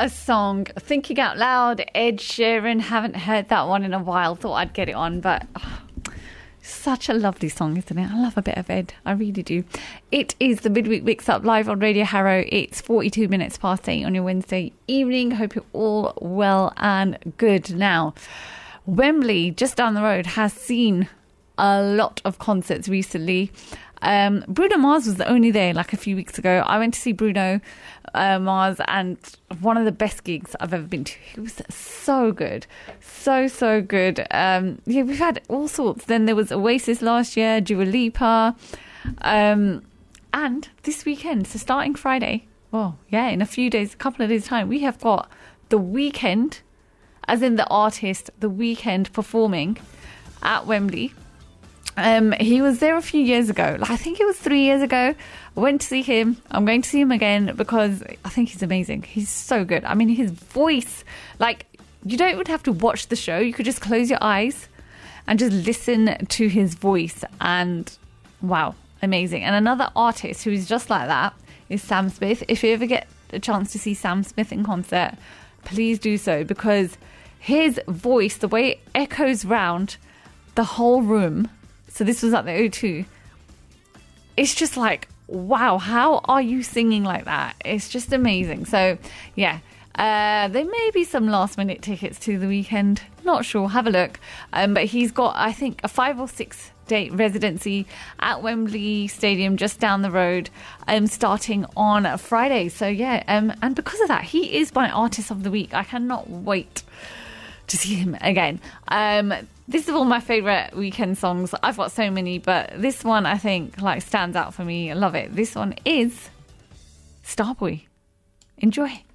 a song. Thinking Out Loud, Ed Sheeran. Haven't heard that one in a while. Thought I'd get it on, but such a lovely song, isn't it? I love a bit of Ed. I really do. It is the Midweek Mix Up live on Radio Harrow. It's 42 minutes past 8 on your Wednesday evening. Hope you're all well and good. Now, Wembley, just down the road, has seen a lot of concerts recently. Bruno Mars was only there like a few weeks ago. I went to see Bruno Mars, and one of the best gigs I've ever been to. He was so good. So good. Yeah, we've had all sorts. Then there was Oasis last year, Dua Lipa. And this weekend, so starting Friday, well, yeah, in a couple of days time, we have got The Weeknd, as in the artist, The Weeknd performing at Wembley. He was there a few years ago. I think it was 3 years ago. I went to see him. I'm going to see him again because I think he's amazing. He's so good. I mean, his voice, like, you don't even have to watch the show. You could just close your eyes and just listen to his voice. And wow, amazing. And another artist who is just like that is Sam Smith. If you ever get a chance to see Sam Smith in concert, please do so, because his voice, the way it echoes round the whole room. So this was at the O2. It's just like, wow, how are you singing like that? It's just amazing. So, yeah, there may be some last minute tickets to The Weeknd. Not sure. Have a look. But he's got, I think, a 5 or 6 date residency at Wembley Stadium just down the road, starting on Friday. So, yeah, and because of that, he is my Artist of the Week. I cannot wait to see him again. This is all my favourite Weeknd songs. I've got so many, but this one I think like stands out for me. I love it. This one is Starboy. Enjoy.